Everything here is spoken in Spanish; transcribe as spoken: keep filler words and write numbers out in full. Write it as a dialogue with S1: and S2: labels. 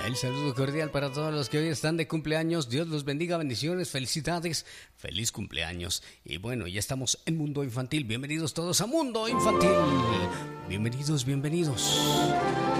S1: El saludo cordial para todos los que hoy están de cumpleaños. Dios los bendiga, bendiciones, felicidades, feliz cumpleaños. Y bueno, ya estamos en Mundo Infantil. Bienvenidos todos a Mundo Infantil. Bienvenidos, bienvenidos.